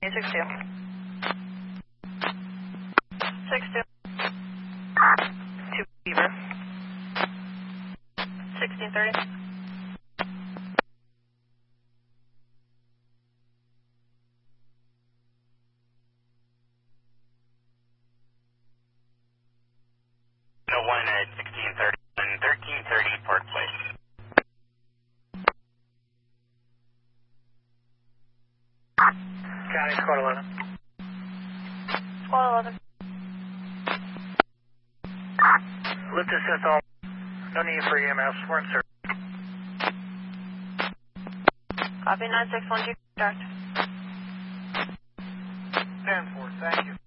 262. 62. 2 Beaver. 1630. No one at 1630 and 1330 Park Place. County Squad 11. Squad 11. Lift assist all. No need for EMS. We're in service. Copy 9612. Direct. 10-4. Thank you.